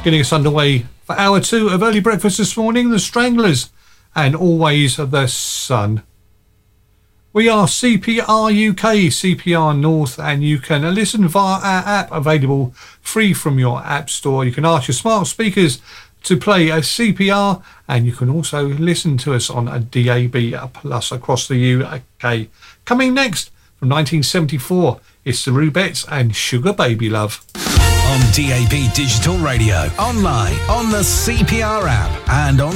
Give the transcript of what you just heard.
Getting us underway for hour 2 of early breakfast this morning, the Stranglers and Always the Sun. We are CPR UK, CPR North, and you can listen via our app, available free from your app store. You can ask your smart speakers to play a CPR, and you can also listen to us on a DAB Plus across the UK. Coming next, from 1974, it's the Rubettes and Sugar Baby Love. On DAB Digital Radio, online, on the CPR app, and on